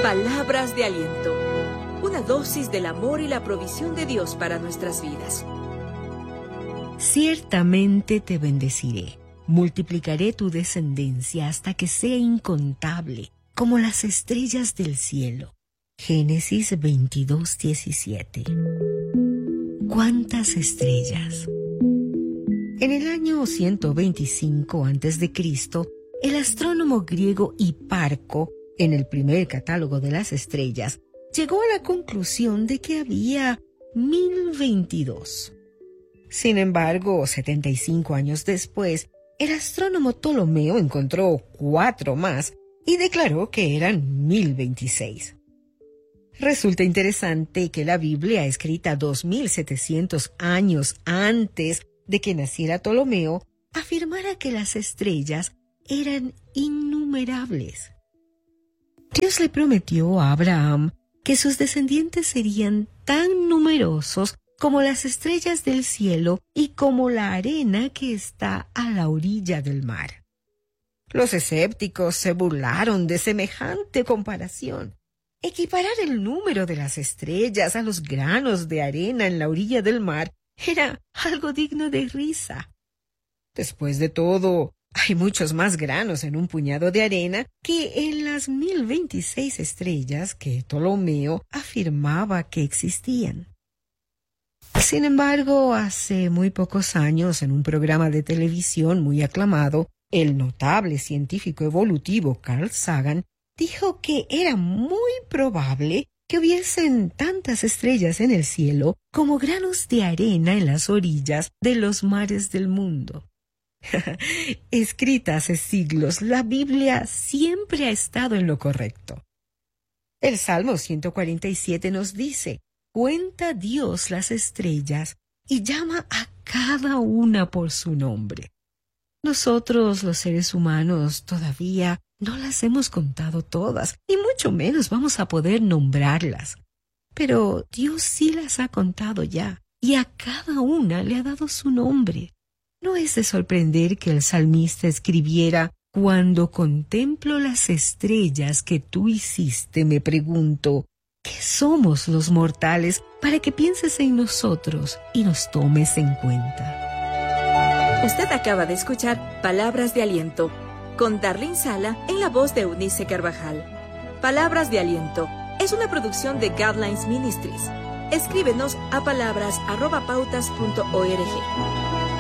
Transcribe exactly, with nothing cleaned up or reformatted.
Palabras de aliento. Una dosis del amor y la provisión de Dios para nuestras vidas. Ciertamente te bendeciré. Multiplicaré tu descendencia hasta que sea incontable, como las estrellas del cielo. Génesis veintidós, diecisiete. ¿Cuántas estrellas? En el año ciento veinticinco antes de Cristo, el astrónomo griego Hiparco, en el primer catálogo de las estrellas, llegó a la conclusión de que había mil veintidós. Sin embargo, setenta y cinco años después, el astrónomo Ptolomeo encontró cuatro más y declaró que eran mil veintiséis. Resulta interesante que la Biblia, escrita dos mil setecientos años antes de que naciera Ptolomeo, afirmara que las estrellas eran innumerables. Dios le prometió a Abraham que sus descendientes serían tan numerosos como las estrellas del cielo y como la arena que está a la orilla del mar. Los escépticos se burlaron de semejante comparación. Equiparar el número de las estrellas a los granos de arena en la orilla del mar era algo digno de risa. Después de todo, hay muchos más granos en un puñado de arena que en las mil veintiséis estrellas que Ptolomeo afirmaba que existían. Sin embargo, hace muy pocos años, en un programa de televisión muy aclamado, el notable científico evolutivo Carl Sagan dijo que era muy probable que hubiesen tantas estrellas en el cielo como granos de arena en las orillas de los mares del mundo. Escrita hace siglos, la Biblia siempre ha estado en lo correcto. El Salmo ciento cuarenta y siete nos dice: cuenta Dios las estrellas y llama a cada una por su nombre. Nosotros, los seres humanos, todavía no las hemos contado todas, y mucho menos vamos a poder nombrarlas. Pero Dios sí las ha contado ya, y a cada una le ha dado su nombre. No es de sorprender que el salmista escribiera: cuando contemplo las estrellas que tú hiciste, me pregunto, ¿qué somos los mortales para que pienses en nosotros y nos tomes en cuenta? Usted acaba de escuchar Palabras de Aliento con Darlene Sala en la voz de Eunice Carvajal. Palabras de Aliento es una producción de Guidelines Ministries. Escríbenos a palabras arroba pautas punto org.